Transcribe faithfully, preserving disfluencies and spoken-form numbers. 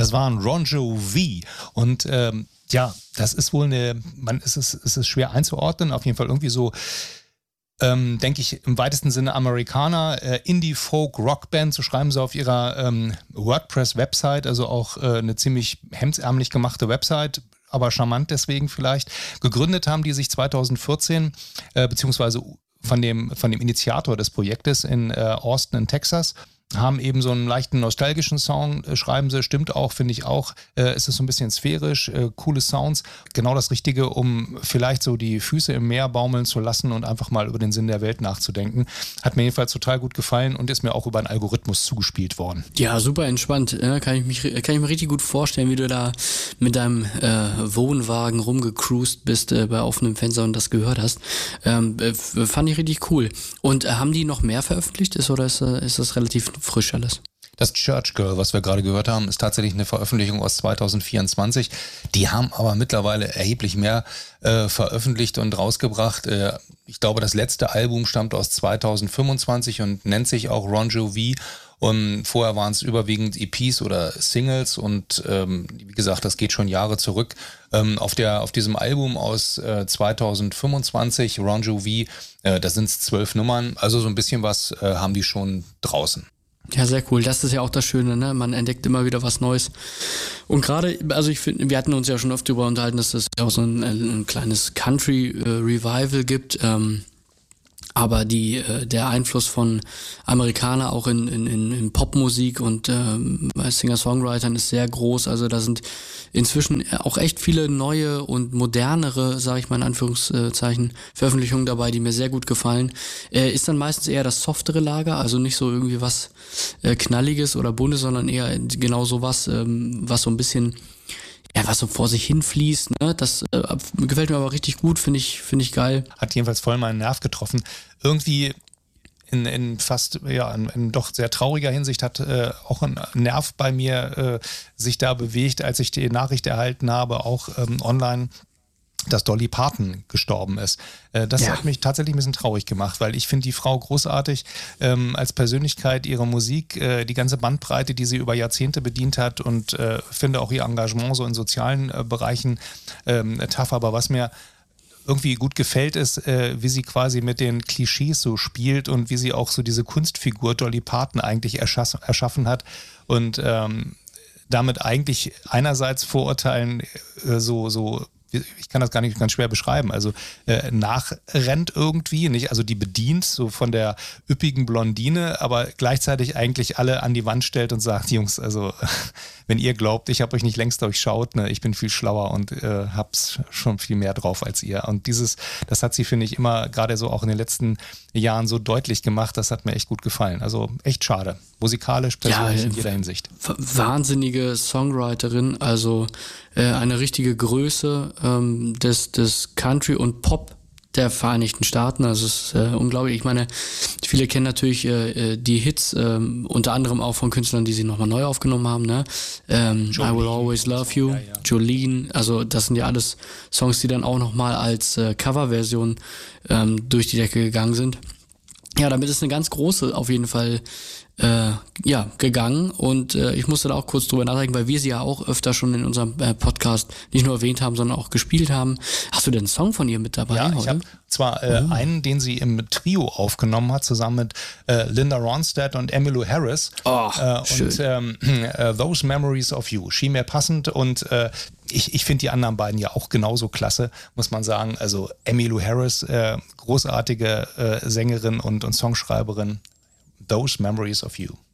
Das war ein Ron Jovi und ähm, ja, das ist wohl eine, man ist es, ist es schwer einzuordnen, auf jeden Fall irgendwie so, ähm, denke ich, im weitesten Sinne Amerikaner, äh, Indie-Folk-Rockband, so schreiben sie auf ihrer ähm, WordPress-Website, also auch äh, eine ziemlich hemdsärmlich gemachte Website, aber charmant deswegen vielleicht. Gegründet haben die sich zweitausendvierzehn, äh, beziehungsweise von dem, von dem Initiator des Projektes in äh, Austin in Texas. Haben eben so einen leichten nostalgischen Sound, äh, schreiben sie, stimmt auch, finde ich auch. Äh, ist es so ein bisschen sphärisch, äh, coole Sounds. Genau das Richtige, um vielleicht so die Füße im Meer baumeln zu lassen und einfach mal über den Sinn der Welt nachzudenken. Hat mir jedenfalls total gut gefallen und ist mir auch über einen Algorithmus zugespielt worden. Ja, super entspannt. Ja, kann ich mich, kann ich mir richtig gut vorstellen, wie du da mit deinem äh, Wohnwagen rumgecruised bist äh, bei offenem Fenster und das gehört hast. Ähm, äh, fand ich richtig cool. Und äh, haben die noch mehr veröffentlicht ist oder ist, äh, ist das relativ frisch alles? Das Church Girl, was wir gerade gehört haben, ist tatsächlich eine Veröffentlichung aus zweitausendvierundzwanzig. Die haben aber mittlerweile erheblich mehr äh, veröffentlicht und rausgebracht. Äh, ich glaube, das letzte Album stammt aus zweitausendfünfundzwanzig und nennt sich auch Ron Jovi. Und vorher waren es überwiegend E Ps oder Singles und ähm, wie gesagt, das geht schon Jahre zurück. Ähm, auf der auf diesem Album aus äh, zweitausendfünfundzwanzig, Ron Jovi, äh, da sind es zwölf Nummern, also so ein bisschen was äh, haben die schon draußen. Ja, sehr cool. Das ist ja auch das Schöne, ne? Man entdeckt immer wieder was Neues. Und gerade, also ich finde, wir hatten uns ja schon oft darüber unterhalten, dass es auch so ein, ein kleines Country-Revival gibt. Ähm, aber die, äh, der Einfluss von Amerikaner auch in, in, in Popmusik und ähm, bei Singer-Songwritern ist sehr groß. Also da sind inzwischen auch echt viele neue und modernere, sage ich mal in Anführungszeichen, Veröffentlichungen dabei, die mir sehr gut gefallen. Äh, ist dann meistens eher das softere Lager, also nicht so irgendwie was äh, Knalliges oder Buntes, sondern eher genau sowas, ähm, was so ein bisschen ja, was so vor sich hinfließt, ne? Das äh, gefällt mir aber richtig gut, finde ich, finde ich geil. Hat jedenfalls voll meinen Nerv getroffen. Irgendwie in, in fast, ja, in, in doch sehr trauriger Hinsicht hat äh, auch ein Nerv bei mir äh, sich da bewegt, als ich die Nachricht erhalten habe, auch ähm, online, dass Dolly Parton gestorben ist. Äh, das ja. hat mich tatsächlich ein bisschen traurig gemacht, weil ich finde die Frau großartig ähm, als Persönlichkeit, ihre Musik, äh, die ganze Bandbreite, die sie über Jahrzehnte bedient hat und äh, finde auch ihr Engagement so in sozialen äh, Bereichen ähm, tough. Aber was mir irgendwie gut gefällt, ist, äh, wie sie quasi mit den Klischees so spielt und wie sie auch so diese Kunstfigur Dolly Parton eigentlich erschass- erschaffen hat und ähm, damit eigentlich einerseits Vorurteilen äh, so, so ich kann das gar nicht ganz schwer beschreiben, also äh, nachrennt irgendwie, nicht, also die bedient so von der üppigen Blondine, aber gleichzeitig eigentlich alle an die Wand stellt und sagt, Jungs, also wenn ihr glaubt, ich habe euch nicht längst durchschaut, ne, ich bin viel schlauer und äh, hab's schon viel mehr drauf als ihr. Und dieses, das hat sie, finde ich, immer gerade so auch in den letzten Jahren so deutlich gemacht, das hat mir echt gut gefallen. Also echt schade. Musikalisch, persönlich, ja, in jeder Hinsicht. Wahnsinnige Songwriterin, also äh, eine richtige Größe ähm, des, des Country und Pop der Vereinigten Staaten. Also es ist äh, unglaublich. Ich meine, viele kennen natürlich äh, die Hits, äh, unter anderem auch von Künstlern, die sie nochmal neu aufgenommen haben. Ne? Ähm, I Will Always Love You, ja, ja. Jolene. Also das sind ja alles Songs, die dann auch nochmal als äh, Coverversion ähm, durch die Decke gegangen sind. Ja, damit ist eine ganz große auf jeden Fall äh, ja, gegangen und äh, ich musste da auch kurz drüber nachdenken, weil wir sie ja auch öfter schon in unserem äh, Podcast nicht nur erwähnt haben, sondern auch gespielt haben. Hast du denn einen Song von ihr mit dabei? Ja, ich habe zwar äh, oh. einen, den sie im Trio aufgenommen hat, zusammen mit äh, Linda Ronstadt und Emmylou Harris. Oh, äh, schön. Und ähm, äh, Those Memories of You schien mir passend und äh, ich, ich finde die anderen beiden ja auch genauso klasse, muss man sagen. Also Emmylou Harris, äh, großartige äh, Sängerin und, und Songschreiberin. Those Memories of You.